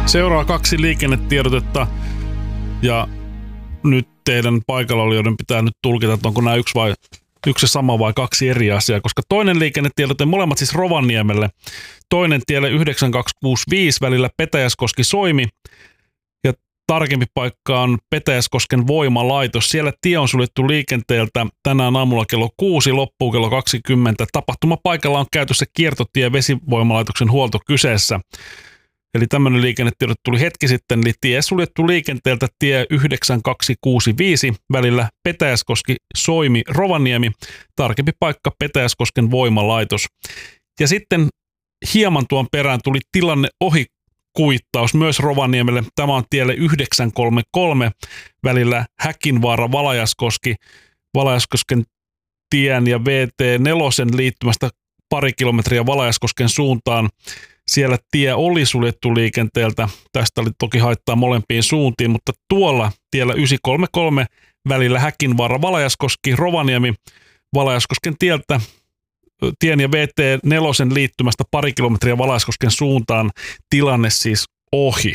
Seuraa 2 liikennetiedotetta ja nyt teidän paikallaolijoiden pitää nyt tulkita, että onko nämä yksi sama vai 2 eri asiaa, koska toinen liikennetiedote, molemmat siis Rovaniemelle, toinen tielle 9265 välillä Petäjäskoski-Soimi ja tarkempi paikka on Petäjäskosken voimalaitos. Siellä tie on suljettu liikenteeltä tänään aamulla kello 6, loppuu kello 20. Tapahtumapaikalla on käytössä kiertotie vesivoimalaitoksen huolto kyseessä. Eli tämmöinen liikennetiedote tuli hetki sitten, eli tie suljettu liikenteeltä tie 9265 välillä Petäjäskoski-Soimi-Rovaniemi, tarkempi paikka Petäjäskosken voimalaitos. Ja sitten hieman tuon perään tuli tilanne ohikuittaus myös Rovaniemelle. Tämä on tielle 933 välillä Häkinvaara-Valajaskoski, Valajaskosken tien ja VT4 liittymästä pari kilometriä Valajaskosken suuntaan. Siellä tie oli suljettu liikenteeltä. Tästä oli toki haittaa molempiin suuntiin, mutta tuolla tiellä 933 välillä Häkinvaara-Valajaskoski, Rovaniemi, Valajaskosken tien ja VT4 liittymästä pari kilometriä Valajaskosken suuntaan. Tilanne siis ohi.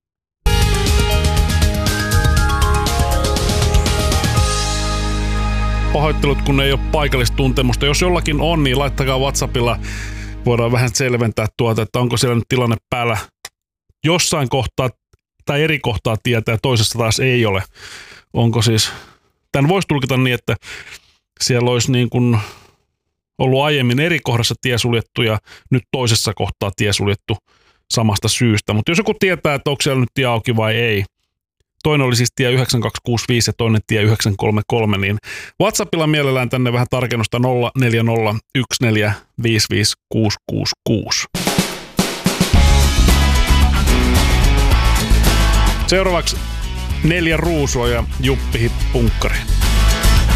Pahoittelut, kun ei ole paikallistuntemusta. Jos jollakin on, niin laittakaa WhatsAppilla. Voidaan vähän selventää että onko siellä nyt tilanne päällä jossain kohtaa tai eri kohtaa tietää ja toisessa taas ei ole. Onko siis, tämän voisi tulkita niin, että siellä olisi niin kuin ollut aiemmin eri kohdassa tie suljettu ja nyt toisessa kohtaa tie suljettu samasta syystä. Mutta jos joku tietää, että onko siellä nyt tie auki vai ei, toinen oli siis tie 9265 ja toinen tie 933, niin WhatsAppilla mielellään tänne vähän tarkennusta 0401455666. Seuraavaksi 4 ruusua ja Juppi Punkkari.